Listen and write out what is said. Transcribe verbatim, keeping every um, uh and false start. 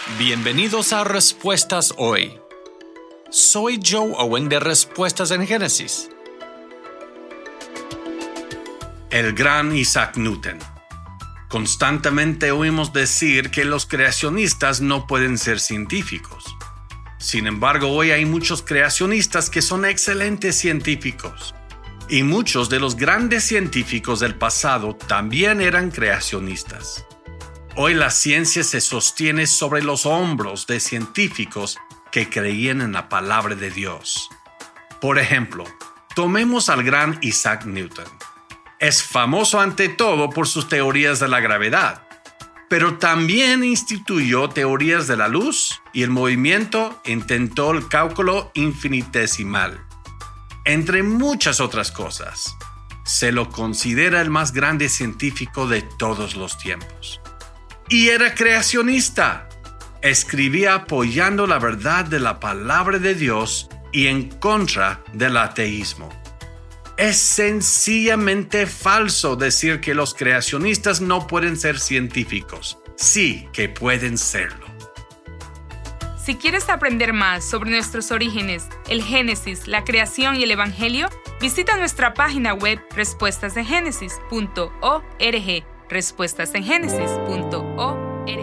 Bienvenidos a Respuestas Hoy. Soy Joe Owen de Respuestas en Génesis. El gran Isaac Newton. Constantemente oímos decir que los creacionistas no pueden ser científicos. Sin embargo, hoy hay muchos creacionistas que son excelentes científicos. Y muchos de los grandes científicos del pasado también eran creacionistas. Hoy la ciencia se sostiene sobre los hombros de científicos que creían en la palabra de Dios. Por ejemplo, tomemos al gran Isaac Newton. Es famoso ante todo por sus teorías de la gravedad, pero también instituyó teorías de la luz y el movimiento, intentó el cálculo infinitesimal, entre muchas otras cosas. Se lo considera el más grande científico de todos los tiempos. Y era creacionista. Escribía apoyando la verdad de la palabra de Dios y en contra del ateísmo. Es sencillamente falso decir que los creacionistas no pueden ser científicos. Sí que pueden serlo. Si quieres aprender más sobre nuestros orígenes, el Génesis, la creación y el Evangelio, visita nuestra página web respuestas en génesis punto org. respuestas en génesis punto org.